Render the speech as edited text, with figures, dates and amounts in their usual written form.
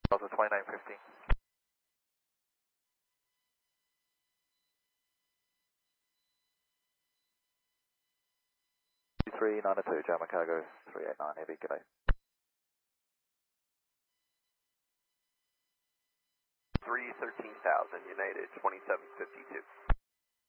Delta 2915. 3902, German Cargo 389, heavy, good day. 313,000, United 2752.